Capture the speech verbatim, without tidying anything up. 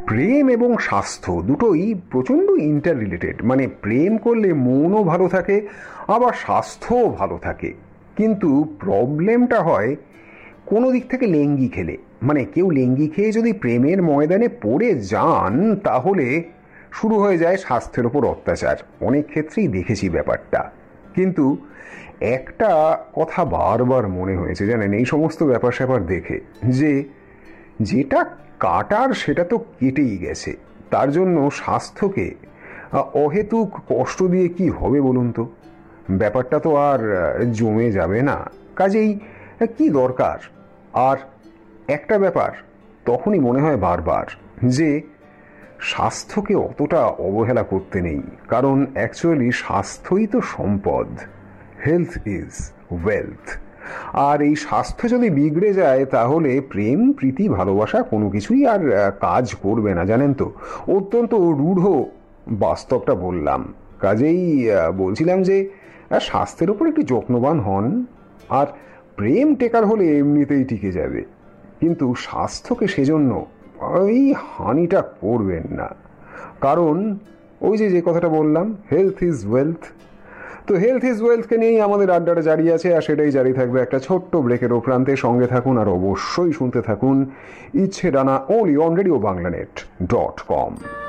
প্রেম এবং স্বাস্থ্য দুটোই প্রচণ্ড ইন্টার রিলেটেড। মানে প্রেম করলে মনও ভালো থাকে, আবার স্বাস্থ্যও ভালো থাকে। কিন্তু প্রবলেমটা হয় কোনো দিক থেকে লেঙ্গি খেলে। মানে কেউ লেঙ্গি খেয়ে যদি প্রেমের ময়দানে পড়ে যান, তাহলে শুরু হয়ে যায় স্বাস্থ্যের ওপর অত্যাচার। অনেক ক্ষেত্রেই দেখেছি ব্যাপারটা। কিন্তু একটা কথা বারবার মনে হয়েছে জানেন, এই সমস্ত ব্যাপার স্যাপার দেখে, যে যেটা কাটার সেটা তো কেটেই গেছে। তার জন্য স্বাস্থ্যকে অহেতুক কষ্ট দিয়ে কি হবে বলুন তো? ব্যাপারটা তো আর জমে যাবে না। কাজেই কি দরকার? আর একটা ব্যাপার তখনই মনে হয় বারবার, যে স্বাস্থ্যকে অতটা অবহেলা করতে নেই। কারণ অ্যাকচুয়ালি স্বাস্থ্যই তো সম্পদ। Health is wealth. আর এই স্বাস্থ্য যদি বিগড়ে যায়, তাহলে প্রেম, প্রীতি, ভালোবাসা কোনো কিছুই আর কাজ করবে না, জানেন তো। অত্যন্ত রূঢ় বাস্তবটা বললাম। কাজেই বলছিলাম যে স্বাস্থ্যের ওপর একটু যত্নবান হন। আর প্রেম টেকার হলে এমনিতেই টিকে যাবে, কিন্তু স্বাস্থ্যকে সেজন্য এই হানিটা করবেন না। কারণ ওই যে যে কথাটা বললাম, হেলথ ইজ ওয়েলথ। তো হেলথ ইজ ওয়েলথকে নিয়েই আমাদের আড্ডাটা জারি আছে, আর সেটাই জারি থাকবে একটা ছোট্ট ব্রেকের প্রান্তে। সঙ্গে থাকুন আর অবশ্যই শুনতে থাকুন ইচ্ছে ডানা, only on radio Bangla net dot com.